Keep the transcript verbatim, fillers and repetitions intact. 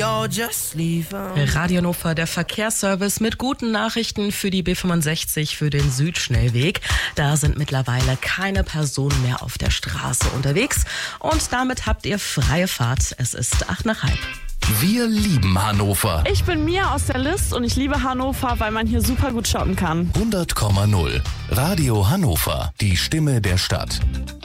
yo, just leave 'em. Radio Hannover, der Verkehrsservice mit guten Nachrichten für die B fünfundsechzig, für den Südschnellweg. Da sind mittlerweile keine Personen mehr auf der Straße unterwegs und damit habt ihr freie Fahrt. Es ist acht nach halb. Wir lieben Hannover. Ich bin Mia aus der List und ich liebe Hannover, weil man hier super gut shoppen kann. hundert Komma null. Radio Hannover, die Stimme der Stadt.